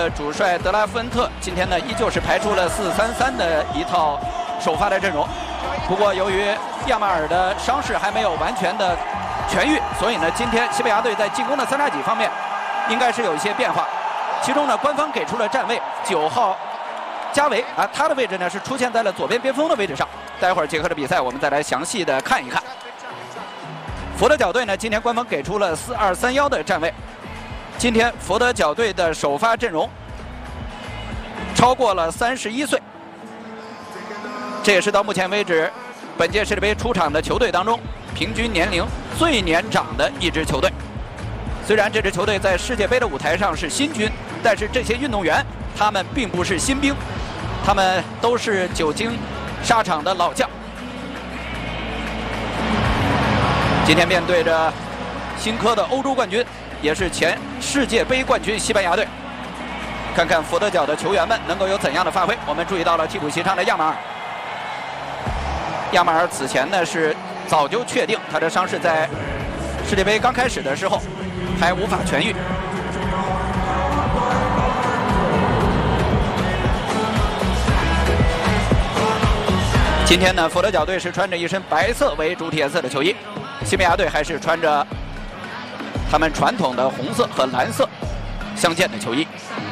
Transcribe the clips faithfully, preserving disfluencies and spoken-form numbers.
的主帅德拉夫恩特今天呢依旧是排出了四三三的一套首发的阵容。不过由于亚马尔的伤势还没有完全的痊愈，所以呢今天西班牙队在进攻的三叉戟方面应该是有一些变化。其中呢官方给出了站位，九号加维啊，他的位置呢是出现在了左边边锋的位置上。待会儿结合着比赛，我们再来详细的看一看。佛得角队呢今天官方给出了四二三一的站位。今天佛得角队的首发阵容超过了三十一岁，这也是到目前为止本届世界杯出场的球队当中平均年龄最年长的一支球队。虽然这支球队在世界杯的舞台上是新军，但是这些运动员他们并不是新兵，他们都是久经沙场的老将。今天面对着新科的欧洲冠军，也是前世界杯冠军西班牙队，看看佛得角的球员们能够有怎样的发挥。我们注意到了替补席上的亚马尔，亚马尔此前呢是早就确定他的伤势在世界杯刚开始的时候还无法痊愈。今天呢佛得角队是穿着一身白色为主体颜色的球衣，西班牙队还是穿着他们传统的红色和蓝色相间的球衣。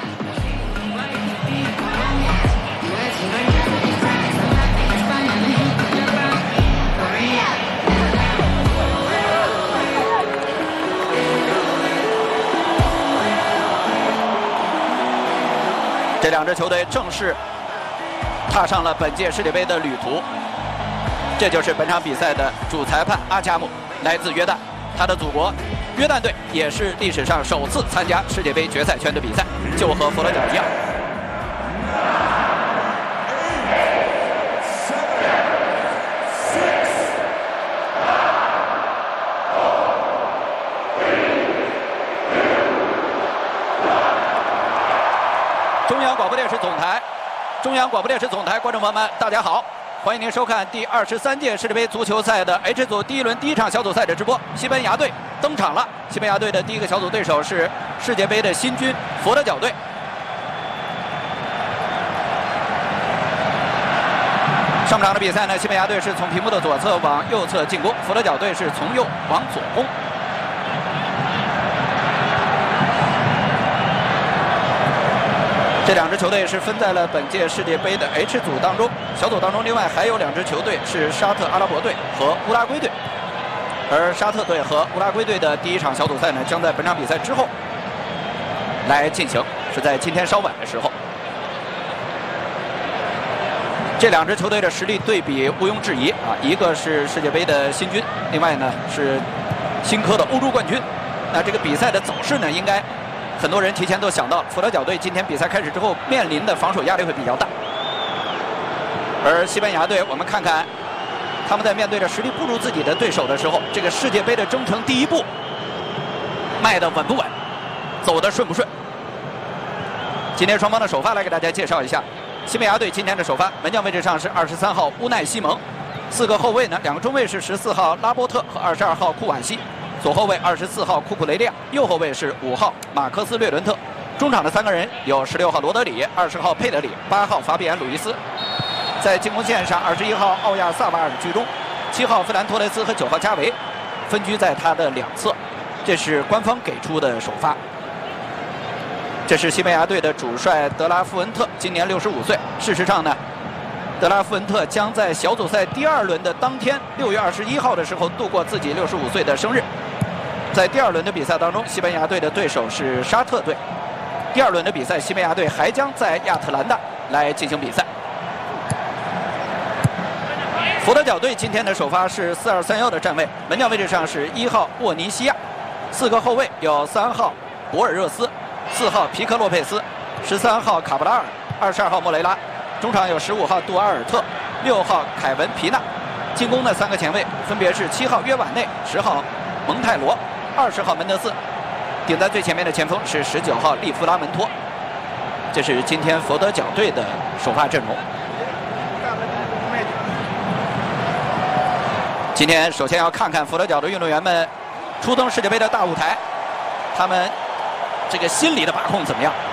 这两支球队正式踏上了本届世界杯的旅途。这就是本场比赛的主裁判阿加姆，来自约旦。他的祖国约旦队也是历史上首次参加世界杯决赛圈的比赛，就和佛得角一样。中央广播电视总台，中央广播电视总台观众朋友们，大家好。欢迎您收看第二十三届世界杯足球赛的 H 组第一轮第一场小组赛的直播。西班牙队登场了，西班牙队的第一个小组对手是世界杯的新军佛得角队。上半场的比赛呢，西班牙队是从屏幕的左侧往右侧进攻，佛得角队是从右往左攻。这两支球队是分在了本届世界杯的 H 组当中，小组当中另外还有两支球队是沙特阿拉伯队和乌拉圭队，而沙特队和乌拉圭队的第一场小组赛呢，将在本场比赛之后来进行，是在今天稍晚的时候。这两支球队的实力对比毋庸置疑啊，一个是世界杯的新军，另外呢是新科的欧洲冠军。那这个比赛的走势呢，应该很多人提前都想到，佛得角队今天比赛开始之后面临的防守压力会比较大，而西班牙队，我们看看他们在面对着实力不如自己的对手的时候，这个世界杯的征程第一步迈得稳不稳，走得顺不顺。今天双方的首发来给大家介绍一下，西班牙队今天的首发门将位置上是二十三号乌奈西蒙，四个后卫呢，两个中卫是十四号拉波特和二十二号库瓦西。左后卫二十四号库库雷利亚，右后卫是五号马克斯略伦特，中场的三个人有十六号罗德里、二十号佩德里、八号法比安鲁伊斯。在进攻线上，二十一号奥亚萨瓦尔居中，七号费兰托雷斯和九号加维分居在他的两侧。这是官方给出的首发。这是西班牙队的主帅德拉夫恩特，今年六十五岁。事实上呢，德拉夫恩特将在小组赛第二轮的当天，六月二十一号的时候度过自己六十五岁的生日。在第二轮的比赛当中，西班牙队的对手是沙特队。第二轮的比赛，西班牙队还将在亚特兰大来进行比赛。佛得角队今天的首发是四二三一的站位，门将位置上是一号沃尼西亚，四个后卫有三号博尔热斯、四号皮克洛佩斯、十三号卡布拉尔、二十二号莫雷拉，中场有十五号杜阿尔特、六号凯文皮纳。进攻的三个前卫分别是七号约瓦内、十号蒙泰罗、二十号门德斯，顶在最前面的前锋是十九号利弗拉门托。这是今天佛得角队的首发阵容。今天首先要看看佛得角的运动员们初登世界杯的大舞台，他们这个心理的把控怎么样？